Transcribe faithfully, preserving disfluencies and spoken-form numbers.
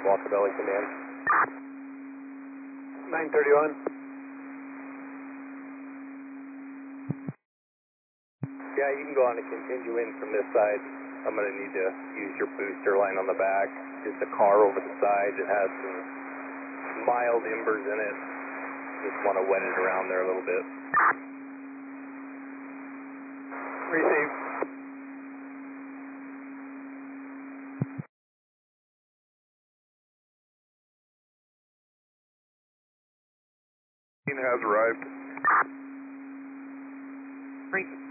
Walker Belly Command. nine thirty-one. Yeah, you can go on and continue in from this side. I'm going to need to use your booster line on the back. Just a car over the side that has some mild embers in it. Just want to wet it around there a little bit. Receive. Has arrived. Three.